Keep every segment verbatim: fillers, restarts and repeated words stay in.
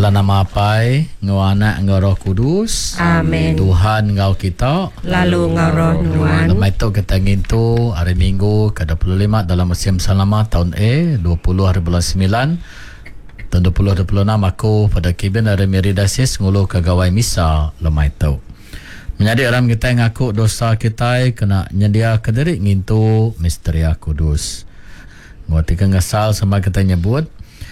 Dalam nama Apai, Ngau Anak, Ngau Roh Kudus. Amin. Tuhan Ngau kita, lalu Ngau Roh Nuan. Lemai tu kita ngintu hari Minggu ke dua puluh lima dalam musim salama tahun A dua puluh hari bulan sembilan tahun dua puluh dua puluh enam. Aku pada kibin dari Meridasis ngulu kegawai misa lemai tu. Menjadi orang kita ngaku dosa kita kena nyedia kediri ngintu misteria kudus. Ngoti kengesal sama kita nyebut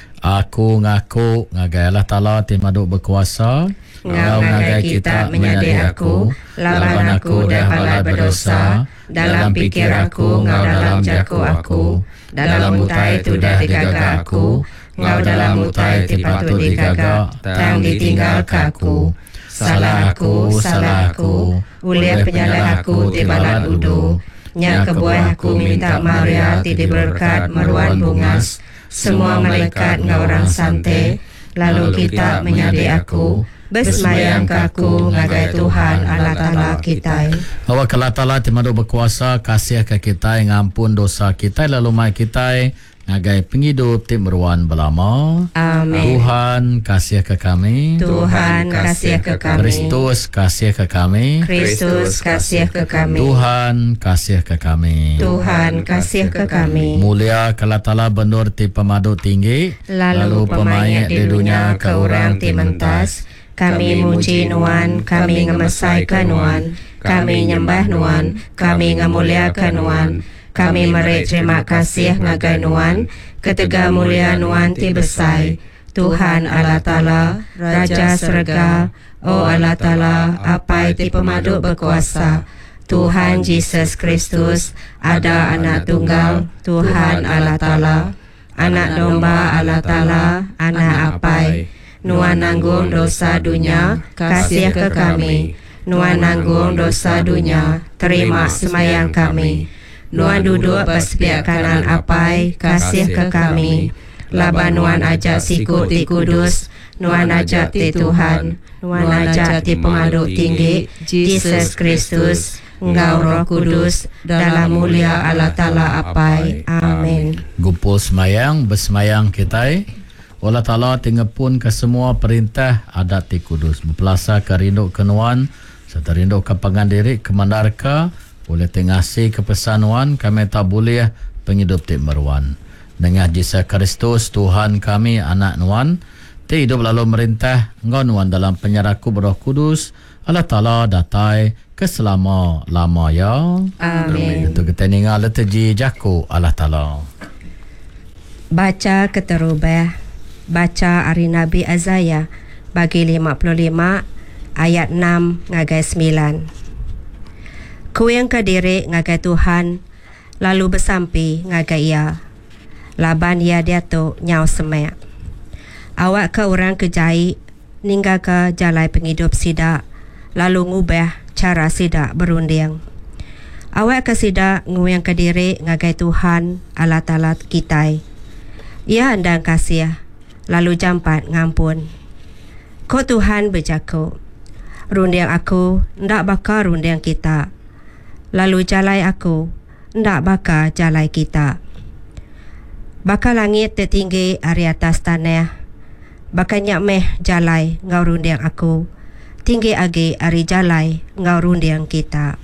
aku ngaku ngagai Allah Ta'ala timaduk berkuasa. Ngau ngagai kita menyadi aku, laban aku dah balai berdosa, dalam pikir aku, ngau dalam jaku aku, dalam mutai tu dah digagak aku, ngau dalam mutai tipatut digagak, tang ditinggal kaku. Salah aku, salah aku, uliah penyalah aku tibalat udu, nyak kebuah aku minta Maria ti diberkat meruan bungas, semua malaikat ngau orang sante, lalu kita menyadi aku, bersemayang ke aku ngagai Tuhan Allah Ta'ala kita. Bahwa Allah Ta'ala timaduk berkuasa kasih ke kita ngampun dosa kita lalu mai kita ngagai penghidup ti meruan belama. Amin. Tuhan kasih ke kami. Tuhan kasih ke kami. Kristus kasih ke kami. Kristus kasih ke kami. Tuhan kasih ke kami. Tuhan kasih ke kami. Mulia Allah Ta'ala bendur ti pemadu tinggi, lalu pemayat di dunia ke orang ti mentas. Kami muji Nuan, kami ngemesaikan Nuan, kami nyembah Nuan, kami ngamuliakan Nuan, kami merik terima kasih ngagai Nuan, ketega mulia Nuan ti besai. Tuhan Allah Ta'ala, Raja Serga, O Allah Ta'ala, Apai ti pemaduk berkuasa. Tuhan Yesus Kristus, ada anak tunggal, Tuhan Allah Ta'ala, anak domba Allah Ta'ala, anak Apai. Nuan nanggung dosa dunia, kasih ke kami. Nuan nanggung dosa dunia, terima semayang kami. Nuan duduk bersepiak kanan Apai, kasih ke kami. Laban Nuan ajak sikut di kudus, Nuan ajak ti Tuhan, Nuan ajak ti pemaduk tinggi, Yesus Kristus, Engkau Roh Kudus, dalam mulia Allah Ta'ala Apai. Amin. Gumpul semayang, bersemayang kita. Allah Ta'ala tingepun ke semua perintah adat ti kudus. Berpelasa ke rindu kenuan, serta rindu ke pengandiri ke mandarka, boleh tengasi ke pesanuan, kami tak boleh penghidup ti meruan. Dengan Yesus Kristus, Tuhan kami, anak nuan, ti hidup lalu merintah, engkau nuan dalam penyeraku beroh kudus, Allah Ta'ala datai ke selama lama ya. Amin. Itu kita ningal leteji jaku Allah Ta'ala. Baca keterubah. Baca hari Nabi Azaya bagi lima puluh lima ayat enam ngagai sembilan. Ku yang kediri ngagai Tuhan, lalu bersampi ngagai ia. Laban ia diatu nyau semek. Awak ke orang kejai, ninggal ke jalai penghidup sidak, lalu ngubah cara sidak berunding. Awak ke sidak nguyang kediri ngagai Tuhan Allah Ta'ala kita. Ia andang kasih, lalu jampat ngampun. Ko Tuhan berjaku, rundiang aku ndak bakal rundiang kita, lalu jalai aku ndak bakal jalai kita. Bakal langit tertinggi dari atas tanah, bakal nyak meh jalai ngau rundiang aku, tinggi agi ari jalai ngau rundiang kita.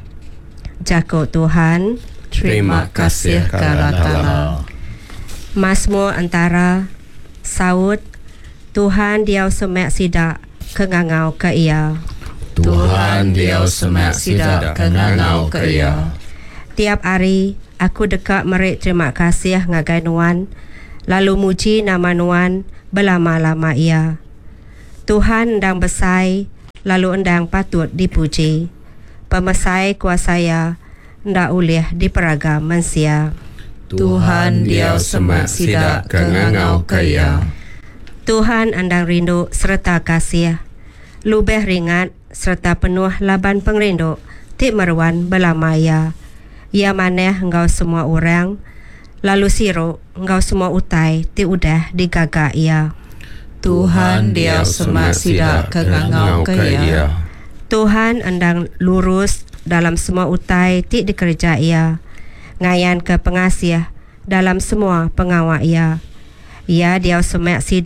Jaku Tuhan, terima kasih Allah Ta'ala. Mazmur antara Saud, Tuhan diau semak sidak kengangau ke ia. Tuhan diau semak sidak kengangau ke ia. Tiap hari aku dekat merik terima kasih ngagai Nuan, lalu muji nama Nuan belama-lama ia. Tuhan endang besai, lalu endang patut dipuji. Pemesai kuasaya ndak ulih diperagam mensia. Tuhan diau semak sidak kengangau ke ia. Tuhan andang rindu serta kasih, lubeh ringat serta penuh laban pengrindu, ti meruan belamaya. Ia maneh engkau semua orang, lalu siro engkau semua utai ti udah digagak ia. Tuhan diau semak sidak kengangau ke ia. Tuhan andang lurus dalam semua utai ti dikerja ia. Ngayan ke pengasih dalam semua pengawak ia. Ia diau semak sidak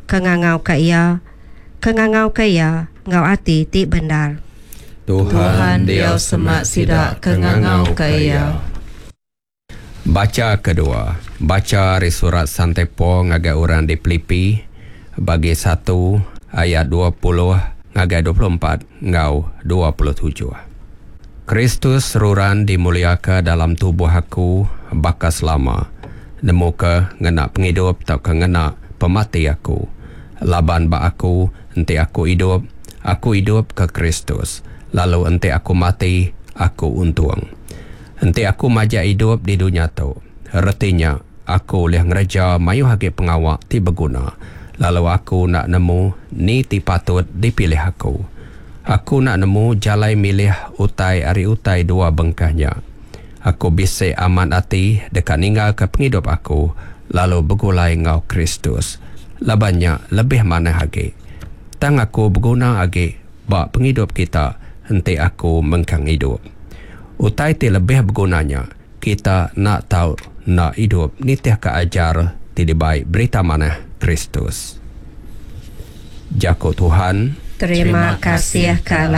kengangau ka ia, kengangau ka ia, ngau ati ti benar. Tuhan Diau semak sidak kengangau ka ia. Baca kedua. Baca dari surat Santepo ngagai orang di Filipi bagi satu ayat dua puluh ngagai dua puluh empat ngau dua puluh tujuh. Kristus ruran dimuliakan dalam tubuh aku bakas lama. Nemuka ngena penghidup tak ngena pemati aku. Laban ba aku enti aku hidup, aku hidup ke Kristus. Lalu enti aku mati, aku untung. Enti aku majak hidup di dunia tu. Artinya, aku boleh ngereja mayu hagi pengawak ti berguna. Lalu aku nak nemu ni ti patut dipilih aku. Aku nak nemu jalai milih utai ari utai dua bengkahnya. Aku bisik aman hati dekat ninggal ke penghidup aku. Lalu bergulai ngau Kristus. Labannya lebih mana hagi. Tang aku berguna hagi bak penghidup kita. Henti aku mengkang hidup. Utai ti lebih bergunanya. Kita nak tahu, nak hidup. Ni tiah ke ajar, tidak baik berita mana Kristus. Jako Tuhan. Terima kasih ke